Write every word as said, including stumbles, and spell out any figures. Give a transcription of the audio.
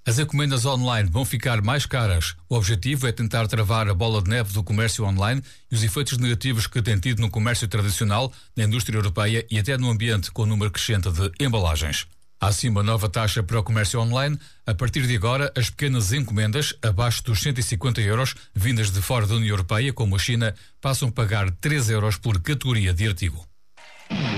As encomendas online vão ficar mais caras. O objetivo é tentar travar a bola de neve do comércio online e os efeitos negativos que tem tido no comércio tradicional, na indústria europeia e até no ambiente com o número crescente de embalagens. Há sim uma nova taxa para o comércio online. A partir de agora, as pequenas encomendas, abaixo dos cento e cinquenta euros, vindas de fora da União Europeia, como a China, passam a pagar três euros por categoria de artigo.